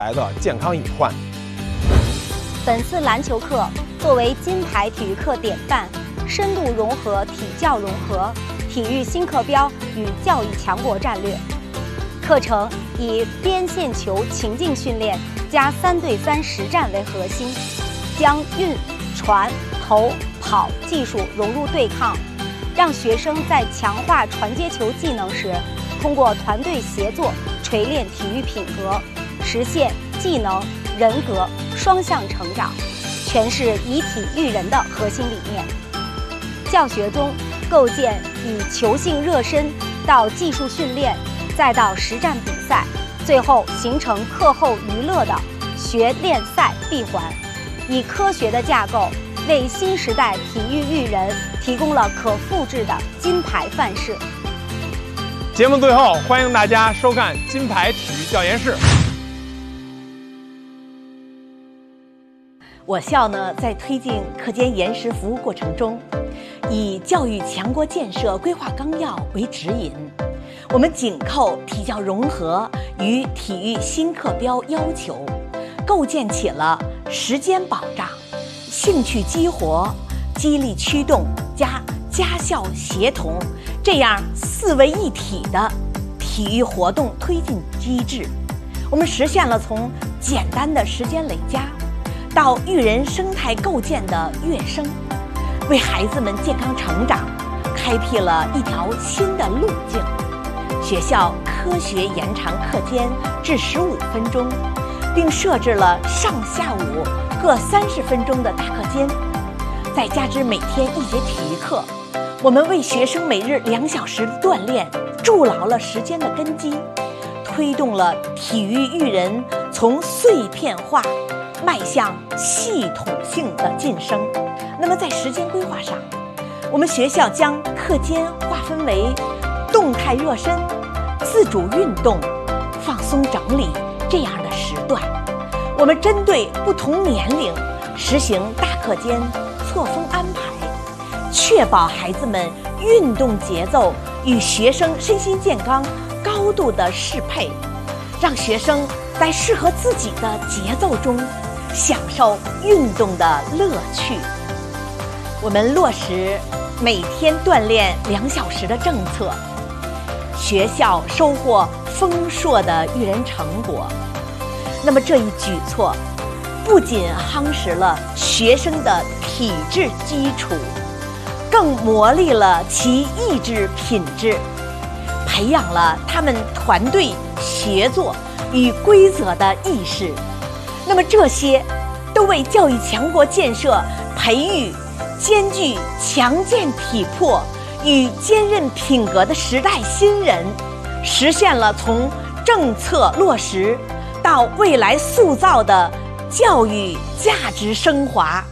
来的健康隐患。 本次篮球课作为金牌体育课典范，深度融合体教融合、体育新课标与教育强国战略。课程以边线球情境训练加3对3实战为核心，将运、传、投、跑技术融入对抗，让学生在强化传接球技能时，通过团队协作锤炼体育品格，实现技能、人格双向成长，诠释以体育人的核心理念。教学中构建以球性热身到技术训练，再到实战比赛，最后形成课后娱乐的学练赛闭环，以科学的架构为新时代体育育人提供了可复制的金牌范式。 节目最后，欢迎大家收看金牌体育教研室。 我校呢，在推进课间延时服务过程中，以教育强国建设规划纲要为指引，我们紧扣体教融合与体育新课标要求，构建起了时间保障、兴趣激活、激励驱动加家校协同这样4位一体的体育活动推进机制。我们实现了从简单的时间累加到育人生态构建的跃升，为孩子们健康成长开辟了一条新的路径。学校科学延长课间至15分钟，并设置了上下午各30分钟的大课间，再加之每天1节体育课，我们为学生每日2小时的锻炼筑牢了时间的根基，推动了体育育人从碎片化迈向系统性的晋升。那么在时间规划上，我们学校将课间划分为动态热身、自主运动、放松整理这样的时段。我们针对不同年龄实行大课间错峰安排，确保孩子们运动节奏与学生身心健康高度的适配，让学生在适合自己的节奏中享受运动的乐趣。我们落实每天锻炼2小时的政策，学校收获丰硕的育人成果。那么这一举措不仅夯实了学生的体质基础，更磨砺了其意志品质，培养了他们团队协作与规则的意识。那么这些都为教育强国建设培育兼具强健体魄与坚韧品格的时代新人，实现了从政策落实到未来塑造的教育价值升华。